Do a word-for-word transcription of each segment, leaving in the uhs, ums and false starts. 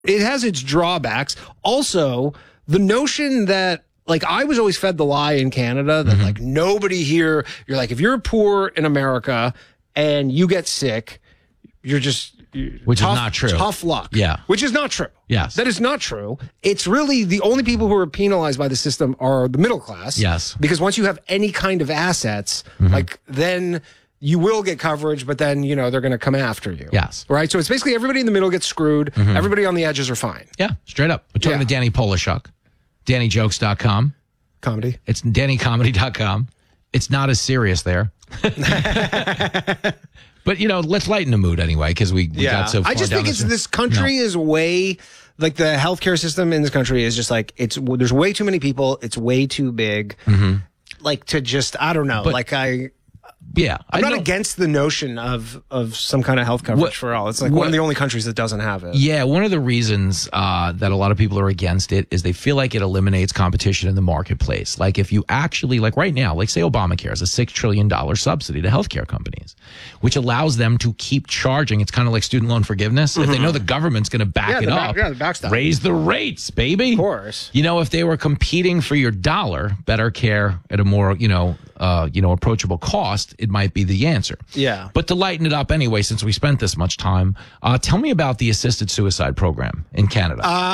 It has its drawbacks. Also, the notion that, like, I was always fed the lie in Canada that, mm-hmm. like, nobody here, you're like, if you're poor in America and you get sick, you're just... Which tough, is not true. Tough luck. Yeah. Which is not true. Yes. That is not true. It's really the only people who are penalized by the system are the middle class. Yes. Because once you have any kind of assets, mm-hmm. like, then... you will get coverage, but then, you know, they're going to come after you. Yes. Right? So it's basically everybody in the middle gets screwed. Mm-hmm. Everybody on the edges are fine. Yeah, straight up. We're talking yeah. to Danny Polishuk, Danny Jokes dot com. Comedy. It's Danny Comedy dot com. It's not as serious there. But, you know, let's lighten the mood anyway, because we, we yeah. got so far I just think down it's this, this country no. is way... Like, the healthcare system in this country is just like, it's there's way too many people. It's way too big. Mm-hmm. Like, to just, I don't know. But, like, I... Yeah, I'm I not know. against the notion of of some kind of health coverage what, for all. It's like what, one of the only countries that doesn't have it. Yeah, one of the reasons uh, that a lot of people are against it is they feel like it eliminates competition in the marketplace. Like if you actually, like right now, like say Obamacare has a six trillion dollars subsidy to healthcare companies, which allows them to keep charging. It's kind of like student loan forgiveness. Mm-hmm. If they know the government's going to back yeah, it the up, back, yeah, the backstop. Raise the rates, baby. Of course. You know, if they were competing for your dollar, better care at a more, you know, uh, you know, approachable cost, it might be the answer. Yeah. But to lighten it up anyway, since we spent this much time, uh, tell me about the assisted suicide program in Canada. Uh,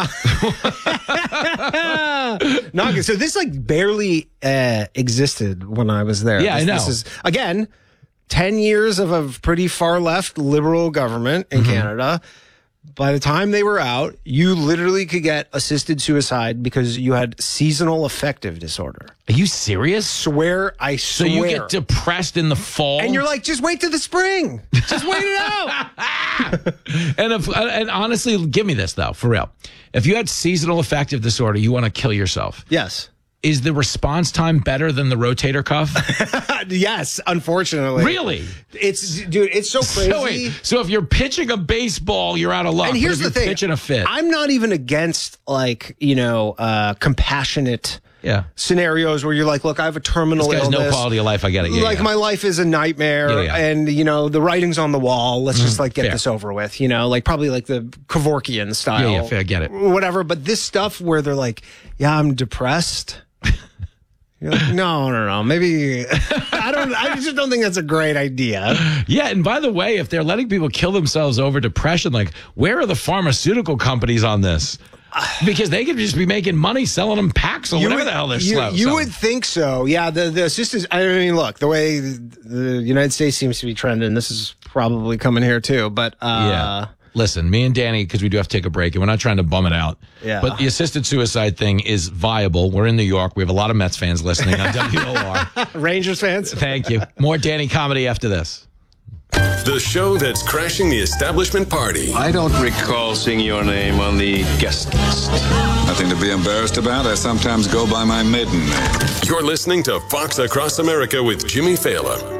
not good. So this like barely uh, existed when I was there. Yeah, this, I know. This is, again, ten years of a pretty far left liberal government in mm-hmm. Canada. By the time they were out, you literally could get assisted suicide because you had seasonal affective disorder. Are you serious? Swear, I swear. So you get depressed in the fall? And you're like, just wait till the spring. Just wait it out. and, if, and honestly, give me this, though, for real. If you had seasonal affective disorder, you want to kill yourself. Yes. Is the response time better than the rotator cuff? Yes, unfortunately. Really? It's, dude, it's so crazy. So, wait, so if you're pitching a baseball, you're out of luck. And here's but if the you're thing. pitching a fit. I'm not even against, like, you know, uh, compassionate yeah. scenarios where you're like, look, I have a terminal this guy's illness. no quality of life. I get it. Yeah, like, yeah. my life is a nightmare. Yeah, yeah. And, you know, the writing's on the wall. Let's mm, just, like, get fair. this over with. You know, like, probably like the Kevorkian style. Yeah, yeah, fair. I get it. Whatever. But this stuff where they're like, yeah, I'm depressed. You're like, no, no, no. Maybe I don't. I just don't think that's a great idea. Yeah, and by the way, if they're letting people kill themselves over depression, like, where are the pharmaceutical companies on this? Because they could just be making money selling them packs or you whatever would, the hell they're you, slow. You so. would think so. Yeah, the the assistants. I mean, look, the way the United States seems to be trending, this is probably coming here too. But uh, yeah. Listen, me and Danny, because we do have to take a break, and we're not trying to bum it out. Yeah. But the assisted suicide thing is viable. We're in New York. We have a lot of Mets fans listening on W O R. Rangers fans. Thank you. More Danny comedy after this. The show that's crashing the establishment party. I don't recall seeing your name on the guest list. Nothing to be embarrassed about. I sometimes go by my maiden name. You're listening to Fox Across America with Jimmy Fallon.